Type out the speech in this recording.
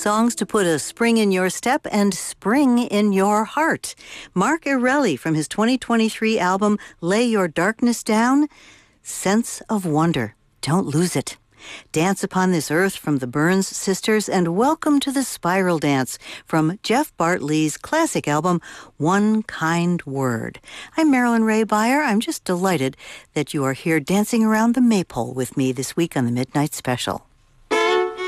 songs to put a spring in your step and spring in your heart. Mark Erelli from his 2023 album, Lay Your Darkness Down, Sense of Wonder. Don't lose it. Dance Upon This Earth from the Burns Sisters, and Welcome to the Spiral Dance from Jeff Bartley's classic album, One Kind Word. I'm Marilyn Ray Beyer. I'm just delighted that you are here dancing around the maypole with me this week on the Midnight Special.